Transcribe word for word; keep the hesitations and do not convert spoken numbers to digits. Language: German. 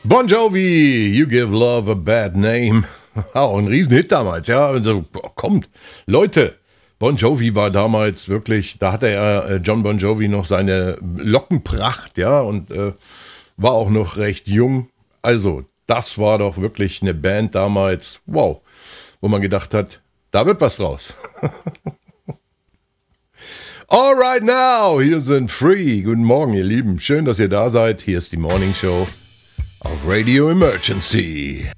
Bon Jovi, You Give Love a Bad Name. Auch ein Riesenhit damals, ja. Also, kommt, Leute, Bon Jovi war damals wirklich, da hatte er, John Bon Jovi, noch seine Lockenpracht, ja, und äh, war auch noch recht jung. Also, das war doch wirklich eine Band damals, wow, wo man gedacht hat, da wird was draus. Alright now, hier sind Free. Guten Morgen, ihr Lieben. Schön, dass ihr da seid. Hier ist die Morning Show auf Radio Emergency.